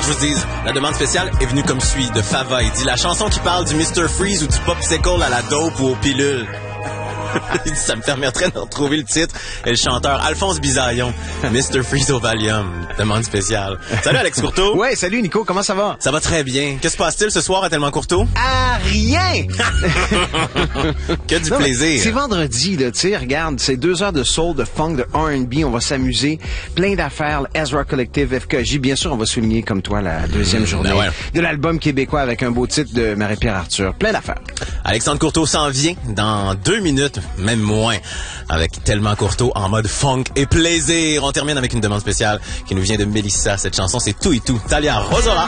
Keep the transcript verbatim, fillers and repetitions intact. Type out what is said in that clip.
je vous dise, la demande spéciale est venue comme suit de Fava. Il dit la chanson qui parle du mister Freeze ou du popsicle à la dope ou aux pilules. Ça me permettrait de retrouver le titre et le chanteur Alphonse Bisaillon. mister Freeze au Valium. Demande spéciale. Salut Alex Courteau. Ouais, salut Nico, comment ça va? Ça va très bien. Que se passe-t-il ce soir à Tellement Courteau? Ah, rien! Que du non, plaisir. C'est vendredi, là, tu sais, regarde, c'est deux heures de soul, de funk, de R and B, on va s'amuser. Plein d'affaires, Ezra Collective, F K J. Bien sûr, on va souligner, comme toi, la deuxième journée ben ouais. de l'album québécois avec un beau titre de Marie-Pierre Arthur. Plein d'affaires. Alexandre Courteau s'en vient dans deux minutes, même moins, avec Tellement Courteau en mode funk et plaisir. On termine avec une demande spéciale qui nous vient de Mélissa. Cette chanson, c'est Tout et Tout. Talia Rosola.